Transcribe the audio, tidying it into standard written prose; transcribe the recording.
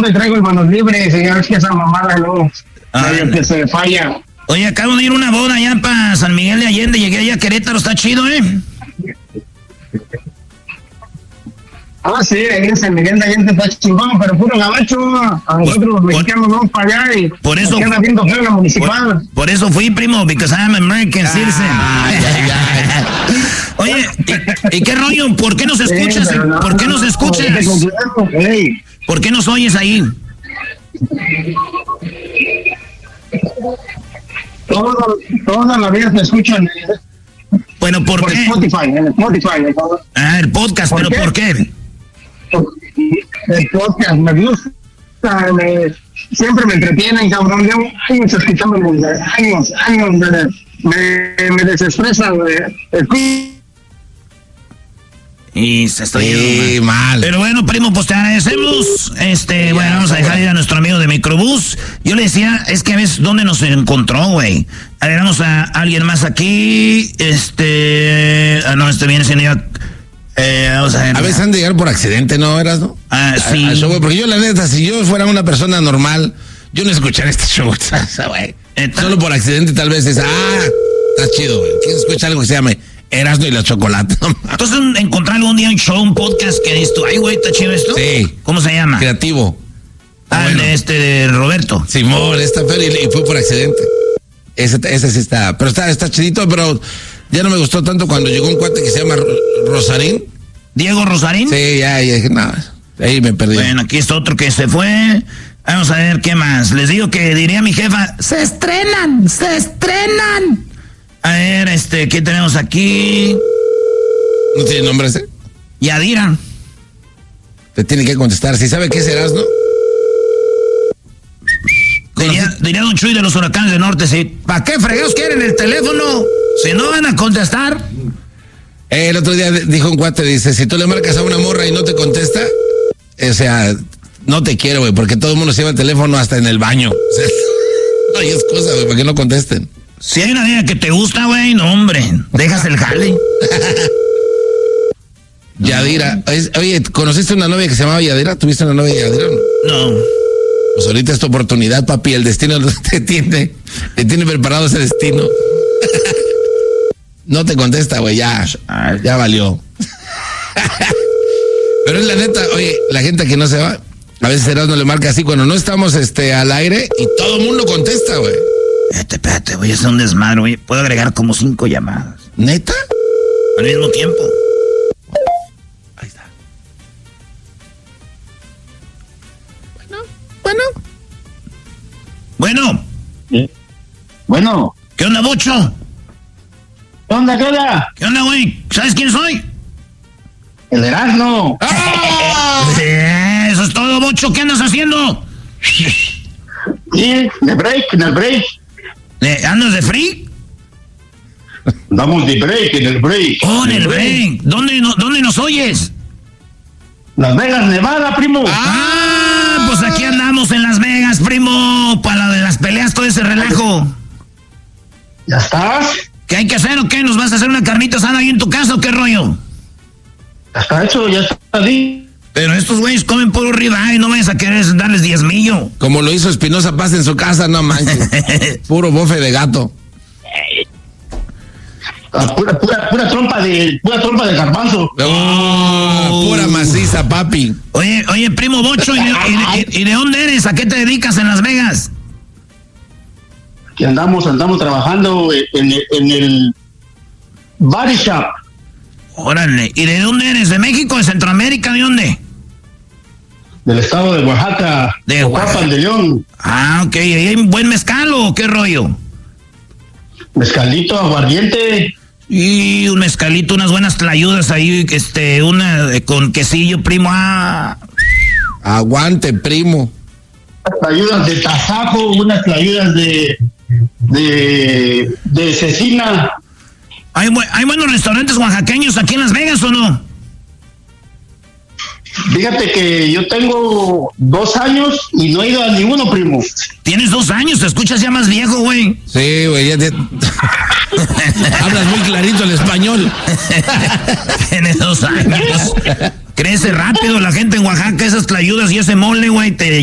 siempre traigo el manos libres, señor, es que esa mamada no, que se falla. Oye, acabo de ir a una boda allá para San Miguel de Allende, llegué allá a Querétaro, está chido, Sí, ahí en San Miguel de Allende está chingón, pero puro gabacho. A nosotros los mexicanos vamos para allá y por eso queda haciendo feo la municipal. Por eso fui, primo, because I'm American citizen. Oye, ¿y qué rollo? ¿Por qué nos escuchas? ¿Por qué nos escuchas? ¿Por qué nos oyes ahí? Toda la vida se escuchan. Bueno, ¿por qué? En Spotify. El podcast, ¿pero por qué? El podcast me gusta, siempre me entretienen, cabrón. Llevo años escuchándolo, años, me desestresa, Y se está yendo mal. Pero bueno, primo, pues te agradecemos. Bueno, vamos a dejar ir a nuestro amigo de Microbús. Yo le decía, es que a veces, ¿dónde nos encontró, güey? A ver, vamos a alguien más aquí. No, viene siendo ya. Vamos a ver. A veces han de llegar por accidente, ¿no, eras, no? Sí. Al show, porque yo, la neta, si yo fuera una persona normal, yo no escucharía este show, güey. Solo por accidente, tal vez está chido, güey. ¿Quién escucha algo que se llame Erasmo y la Chocolate? Entonces, encontrar algún día un show, un podcast que dices tú, ay, güey, ¿está chido esto? Sí. ¿Cómo se llama? Creativo. Bueno. De Roberto. Simón, está feo y fue por accidente. Ese sí está, pero está chidito, pero ya no me gustó tanto cuando llegó un cuate que se llama Rosarín. ¿Diego Rosarín? Sí, ya dije, no, ahí me perdí. Bueno, aquí está otro que se fue. Vamos a ver qué más. Les digo que diría mi jefa, ¡se estrenan! A ver, ¿qué tenemos aquí? ¿No tiene nombre ese? Yadira. Te tiene que contestar. Si sabe qué serás, ¿no? Diría Don Chuy de los Huracanes del Norte, sí. ¿Para qué fregados quieren el teléfono? Si no van a contestar. El otro día dijo un cuate, dice, si tú le marcas a una morra y no te contesta, o sea, no te quiero, güey, porque todo el mundo se lleva el teléfono hasta en el baño. O sea, no hay excusa, güey, para que no contesten. Si hay una niña que te gusta, güey, no, hombre, dejas el jale. Yadira. Oye, ¿conociste una novia que se llamaba Yadira? ¿Tuviste una novia Yadira? No. Pues ahorita es tu oportunidad, papi. El destino te tiene preparado ese destino. No te contesta, güey, ya valió. Pero es la neta, oye, la gente que no se va, a veces Erasmo le marca así cuando no estamos al aire y todo el mundo contesta, güey. Espérate, voy a hacer un desmadre, güey. Puedo agregar como 5 llamadas. ¿Neta? Al mismo tiempo. Ahí está. Bueno. Bueno. ¿Qué onda, Bocho? ¿Qué onda? ¿Qué onda, güey? ¿Sabes quién soy? El Erasmo. Eso es todo, Bocho. ¿Qué andas haciendo? Sí, en el break. ¿Andas de free? Damos de break, en el break. Oh, en el break. ¿Dónde nos oyes? Las Vegas, Nevada, primo. Pues aquí andamos en Las Vegas, primo. Para lo de las peleas, todo ese relajo. ¿Ya estás? ¿Qué hay que hacer o qué? ¿Nos vas a hacer una carnita asada ahí en tu casa o qué rollo? Ya está hecho, ya está ahí. Pero estos güeyes comen puro ribeye, no vayas a querer darles 10 millo. Como lo hizo Espinosa Paz en su casa, no manches. Puro bofe de gato. Pura trompa de garbanzo. Pura maciza, papi. Oye, primo Bocho, ¿y de dónde eres? ¿A qué te dedicas en Las Vegas? Que andamos trabajando en el body shop. Órale, ¿y de dónde eres? ¿De México, de Centroamérica, de dónde? Del estado de Oaxaca. De Oaxaca. de León. Ok, ¿y hay un buen mezcal o qué rollo? Mezcalito, aguardiente. Y un mezcalito, unas buenas tlayudas ahí, una con quesillo, primo. Aguante, primo. Unas tlayudas de tasajo, unas tlayudas de cecina. ¿Hay buenos restaurantes oaxaqueños aquí en Las Vegas o no? Fíjate que yo tengo 2 años y no he ido a ninguno, primo. Tienes 2 años, te escuchas ya más viejo, güey. Sí, güey, ya te... Hablas muy clarito el español. Tienes 2 años. Crece rápido la gente en Oaxaca, esas tlayudas y ese mole, güey, te